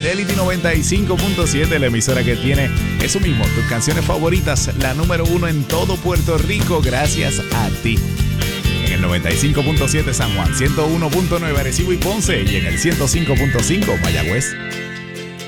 Fidelity 95.7, la emisora que tiene eso mismo, tus canciones favoritas, la número 1 en todo Puerto Rico, gracias a ti. En el 95.7 San Juan, 101.9 Arecibo y Ponce y en el 105.5 Mayagüez.